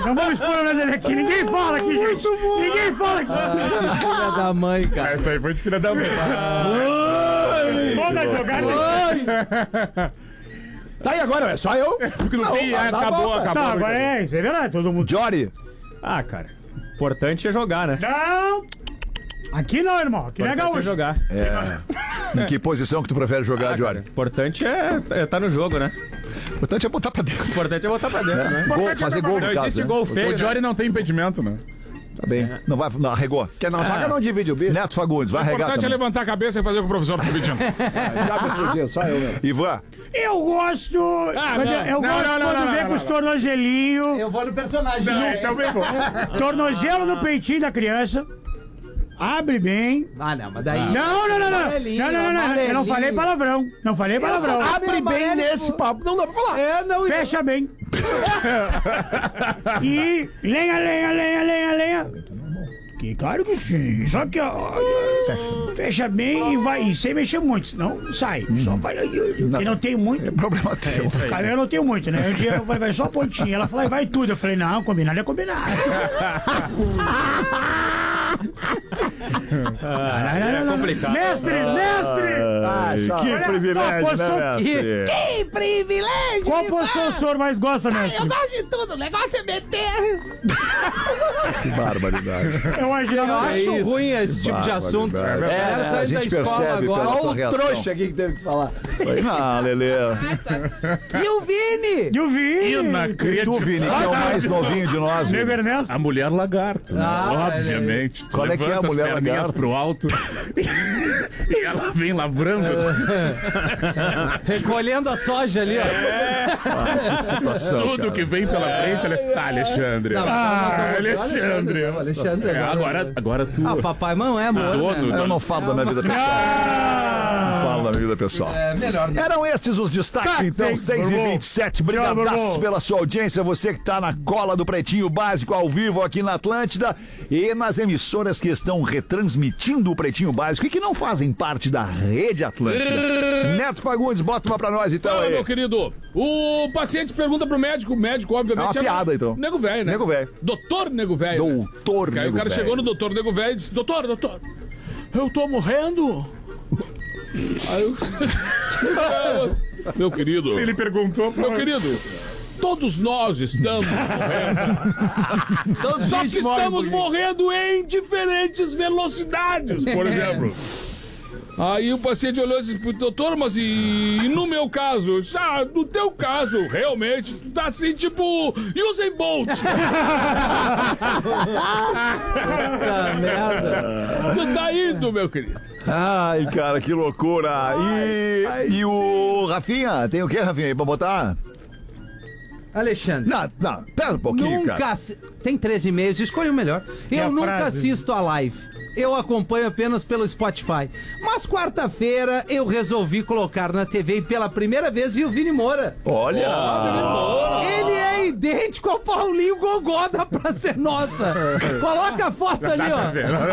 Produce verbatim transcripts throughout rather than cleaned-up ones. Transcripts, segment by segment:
Não vamos expor o nome dele aqui. Ninguém fala aqui, gente. Ninguém fala aqui. Ah, filha da mãe, cara. Essa aí foi de filha da mãe. Toda jogada. Tá, e agora? É só eu? Porque no fim, é, acabou, acabou. Tá, agora é isso, é verdade. Todo mundo. Jory. Ah, cara. Importante é jogar, né? Não! Aqui não, irmão. Aqui não é Importante é gaúcho. jogar. É. Em que posição que tu prefere jogar, Ah, Jory? cara, importante é estar tá no jogo, né? O importante é botar pra dentro. Importante é botar pra dentro, né? Gol, fazer gol, Não no caso, existe né? gol feio, O Jory né? não tem impedimento, né? Tá bem. Não vai, não, arregou. Quer não Ah. joga, não divide o bicho. Neto Fagundes, vai O arregar importante é também. levantar a cabeça e fazer o que o professor tá pedindo. Já só eu mesmo. Ivan. Eu gosto. Ah, mas não. eu eu Não, gosto não, não, quando não, vem não, com os não. tornozelinhos. Eu vou no personagem. Não, né? então vem, pô. Tornozelo no peitinho da criança. Abre bem. Ah, não, mas daí... Não, não, não, não. Amarelinho, Não, não, não, não. Eu não amarelinho. falei palavrão. Não falei palavrão. só- Abre bem amarelo, nesse pô. papo, não dá pra falar. É, não... Fecha bem. E lenha, lenha, lenha, lenha, lenha. Que claro que sim. Só que, ó, fecha bem e vai. E sem mexer muito, senão sai. Só vai. Eu não, não tenho muito. É problema teu. Cara, eu não tenho muito, né? Um dia eu falei, vai só a pontinha. Ela falou, vai tudo. Eu falei, não, combinado é combinado. Ah, Não, não, não, é não. complicado. Mestre, mestre! Ah, só. Que Olha, privilégio, qual posição- né, mestre? Que privilégio! Qual posição o senhor mais gosta, mestre? Eu gosto de tudo, o negócio é meter. Que barbaridade. Eu acho Eu acho isso. ruim esse tipo de assunto. barbaridade. É, É, ela a saiu da gente escola percebe agora. pela Só tua o reação. trouxa aqui que teve que falar. Não, Lelê. E o Vini? E o Vini? E tu, Vini, que é o mais novinho de nós, Nego Vini? Ernesto? A mulher lagarto, né? Ah, Obviamente. Tu Qual é que é a levanta as mulher perninhas lagarto? pro alto e ela vem lavrando. Recolhendo a soja ali, ó. Que situação, Tudo cara. que vem pela frente, ela... Ah, Alexandre. Não, Ah, mas- Alexandre. não, Alexandre É, agora. agora, agora tu... Ah, papai, mãe é amor, Dono, né? Eu não falo da minha vida pessoal. Não falo da minha vida pessoal. É melhor não. Eram estes os destaques, Tá, então, sim, seis e meu irmão. vinte e sete. Tchau, meu Brigadaços irmão. pela sua audiência. Você que está na cola do Pretinho Básico ao vivo aqui na Atlântida e nas emissoras que estão retransmitindo o Pretinho Básico e que não fazem parte da rede Atlântida. Neto Fagundes, bota uma pra nós então Fala, aí. meu querido. O paciente pergunta pro médico, o médico, obviamente... É uma piada, então. Nego velho, né? Nego velho. Doutor Nego velho. né? Doutor Aí o Nego cara Velho. chegou no doutor Nego velho e disse, doutor, doutor, eu tô morrendo. Aí eu... Meu querido... Ele perguntou pra... Meu querido, todos nós estamos morrendo. Todos Só gente que morre estamos um pouquinho. morrendo em diferentes velocidades, por exemplo. Aí o paciente olhou e disse, doutor, mas e, e no meu caso? Eu disse, ah, no teu caso, realmente, tu tá assim, tipo, Usain Bolt. Puta merda. Tu tá indo, meu querido. Ai, cara, que loucura. E, e o Rafinha, tem o que, Rafinha, aí pra botar? Alexandre. Não, não, pera um pouquinho, Nunca. cara. assi- Tem treze e-mails, escolhe o melhor. Eu a nunca frase? assisto a live. Eu acompanho apenas pelo Spotify. Mas quarta-feira eu resolvi colocar na T V e pela primeira vez vi o Vini Moura. Olha. Ele é idêntico ao Paulinho Gogó da Praça é Nossa. Coloca a foto ali, ó.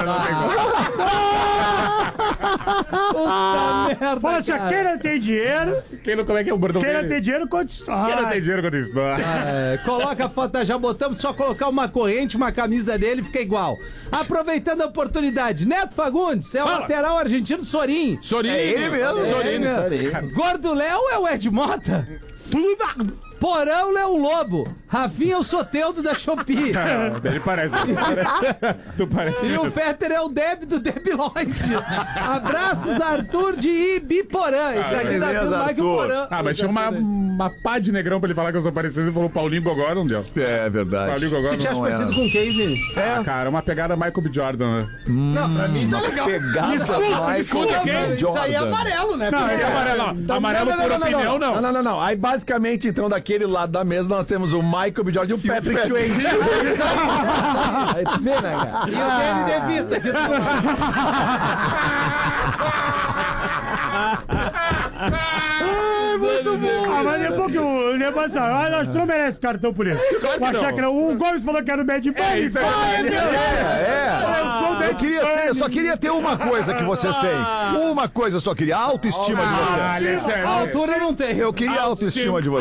Puta merda, Fala assim, cara. quem não tem dinheiro, Quem não, como é que é o bordão quem não dele? tem dinheiro, conta história. Quem não tem dinheiro quando isso dá? É, coloca a foto, já botamos, só colocar uma corrente, uma camisa dele, fica igual. Aproveitando a oportunidade, Neto Fagundes, é o Fala. lateral argentino Sorin. Sorinho. É ele mesmo. É ele mesmo. Gordo Léo é o Ed Mota. Tudo dá. Porão Leão Lobo. Rafinha é o Soteldo da Shopee. Ele parece. Tu parece. E o Fetter é o Deb do Debiloid. Abraços, Arthur de Ibiporã. Esse aqui tá beleza, vindo mais que o Arthur. Porã. Ah, mas tinha uma, uma pá de negrão pra ele falar que eu sou parecido. Ele falou Paulinho Gogó, não deu. É verdade. Paulinho Gogó Tu te acha não é. parecido com quem, Vini? Ah, cara, uma pegada Michael B. Jordan, né? Não, pra mim tá legal. Pegada Escuta, Michael escuta B. Isso aí é Jordan. amarelo, né? Não, É é amarelo, não. Amarelo por opinião, não. Não, não, não, não. Aí basicamente, então, daquele lado da mesa, nós temos o Michael B. Jordan e o Patrick Swayze. Aí tu vê, né, cara? E o Danny DeVito aqui do lado. muito bom. Ah, mas depois que o negócio, ah, nós não merece cartão por isso. Claro que O achar não. que era- O Gomes falou que era o Bad Bunny. É, isso aí. Ai, meu Deus. É, Eu sou o Eu Bad queria ter, eu só queria ter uma coisa que vocês têm. Uma coisa eu só queria, a autoestima de Ah, vocês. Alexandre. A altura não tem. Eu queria a autoestima de vocês.